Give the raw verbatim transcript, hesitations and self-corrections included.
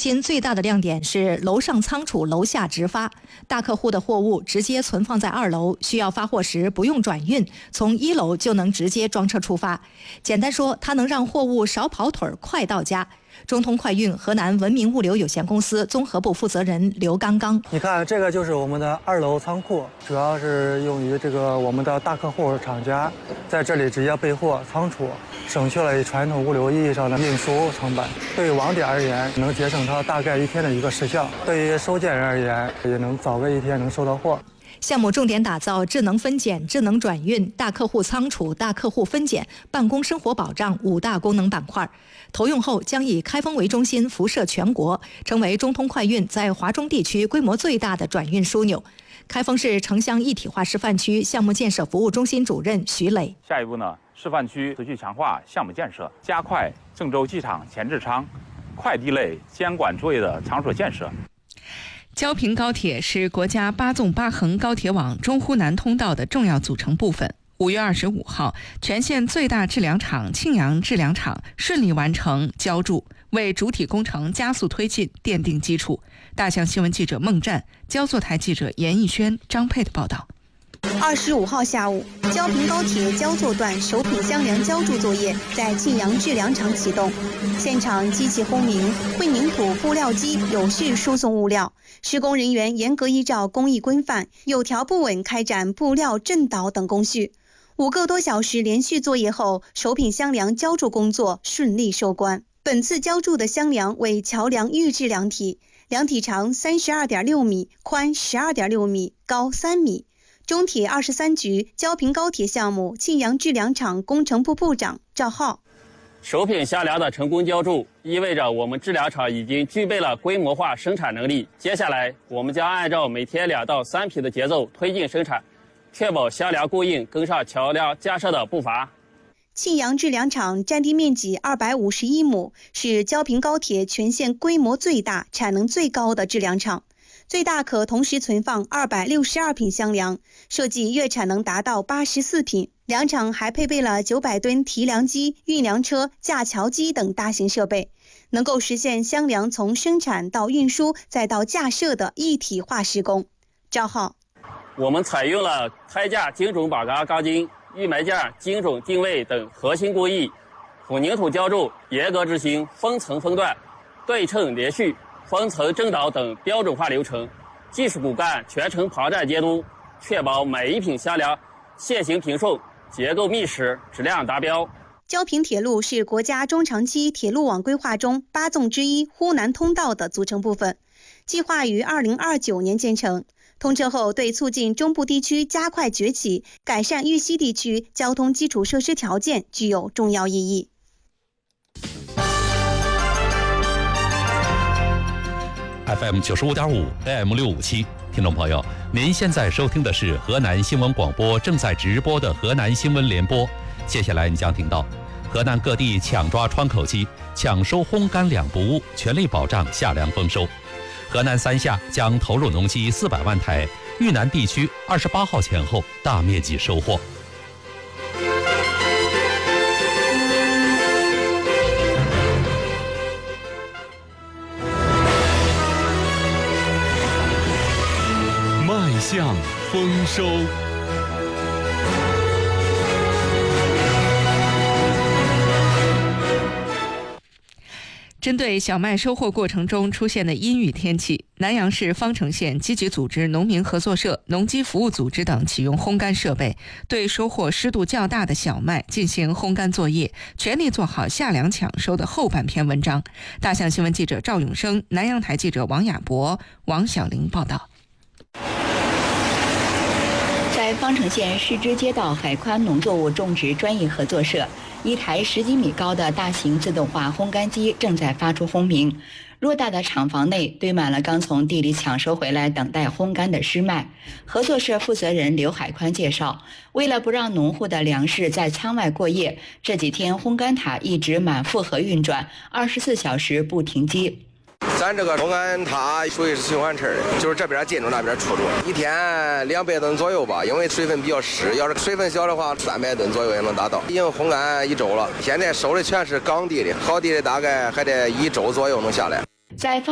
心最大的亮点是楼上仓储，楼下直发。大客户的货物直接存放在二楼，需要发货时不用转运，从一楼就能直接装车出发。简单说，它能让货物少跑腿，快到家。中通快运河南文明物流有限公司综合部负责人刘刚刚， 你看，这个就是我们的二楼仓库，主要是用于这个我们的大客户厂家在这里直接备货仓储，省去了传统物流意义上的运输成本。对于网点而言，能节省它大概一天的一个时效；对于收件人而言，也能早个一天能收到货。 项目重点打造智能分拣、智能转运、大客户仓储、大客户分拣、办公生活保障五大功能板块。投用后将以开封为中心辐射全国，成为中通快运在华中地区规模最大的转运枢纽。开封市城乡一体化示范区项目建设服务中心主任徐磊， 下一步呢，示范区持续强化项目建设，加快郑州机场前置仓、快递类监管作业的场所建设。 焦平高铁是国家八纵八横高铁网中呼南通道的重要组成部分。五月二十五号，全县最大制粮厂庆阳制粮厂顺利完成浇筑，为主体工程加速推进奠定基础。大象新闻记者孟战、焦作台记者严艺轩、张佩的报道。 二十五号下午，焦平高铁焦作段首品箱梁浇筑作业在庆阳制粮厂启动，现场机器轰鸣，混凝土布料机有序输送物料，施工人员严格依照工艺规范，有条不紊开展布料震导等工序。五个多小时连续作业后，首品箱梁浇筑工作顺利收官。本次浇筑的箱梁为桥梁预制梁体，梁体长 三十二点六米，宽 十二点六米，高三米。中铁二十三局焦平高铁项目庆阳制粮厂工程部部长赵浩， 首品箱梁的成功浇筑，意味着我们制粮厂已经具备了规模化生产能力。接下来，我们将按照每天两到三批的节奏推进生产，确保箱梁供应跟上桥梁架设的步伐。 庆阳制粮厂占地面积二百五十一亩，是焦平高铁全县规模最大、产能最高的制粮厂。最大可同时存放二百六十二品箱梁，设计月产能达到八十四品。粮场还配备了九百吨提粮机、运粮车、架桥机等大型设备，能够实现箱梁从生产到运输再到架设的一体化施工。赵浩， 我们采用了胎架精准把嘎钢筋、预埋架精准定位等核心工艺，混凝土浇筑严格执行分层分段、对称连续、分层震导等标准化流程，技术骨干全程旁站监督，确保每一品箱梁线行平顺、结构密实、质量达标。 焦平铁路是国家中长期铁路网规划中八纵之一呼南通道的组成部分，计划于二零二九年建成。通车后，对促进中部地区加快崛起、改善豫西地区交通基础设施条件具有重要意义。 F M 九十五点五 A M 六五七，听众朋友，您现在收听的是河南新闻广播正在直播的河南新闻联播。接下来你将听到，河南各地抢抓窗口期，抢收烘干两不误，全力保障夏粮丰收。河南三峡将投入农机四百万台，豫南地区二十八号前后大面积收获。 迈向丰收。 针对小麦收获过程中出现的阴雨天气，南阳市方城县积极组织农民合作社、农机服务组织等启用烘干设备，对收获湿度较大的小麦进行烘干作业，全力做好夏粮抢收的后半篇文章。大象新闻记者赵永生、南阳台记者王亚博、王小玲报道。 在方城县市支街道海宽农作物种植专业合作社，一台十几米高的大型自动化烘干机正在发出轰鸣。偌大的厂房内堆满了刚从地里抢收回来等待烘干的湿麦。合作社负责人刘海宽介绍，为了不让农户的粮食在仓外过夜，这几天烘干塔一直满负荷运转，二十四小时不停机。 咱这个烘干塔属于是循环式的，就是这边进入那边出入，一天两百吨左右吧，因为水分比较湿，要是水分小的话，三百吨左右也能达到。已经烘干一周了，现在收的全是港地的，好地的大概还得一周左右能下来。 在